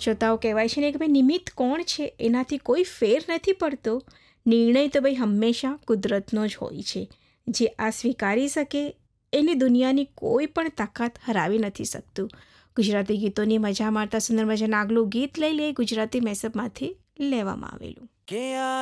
શ્રોતાઓ, કહેવાય છે ને કે ભાઈ નિમિત્ત કોણ છે એનાથી કોઈ ફેર નથી પડતો. નિર્ણય તો ભાઈ હંમેશા કુદરતનો જ હોય છે. જે આ સ્વીકારી શકે એની દુનિયાની કોઈ પણ તાકાત હરાવી નથી શકતું. ગુજરાતી ગીતોની મજા મારતા સુંદર મજાના આગલું ગીત લઈ લે ગુજરાતી મેસઅપમાંથી લેવામાં આવેલું.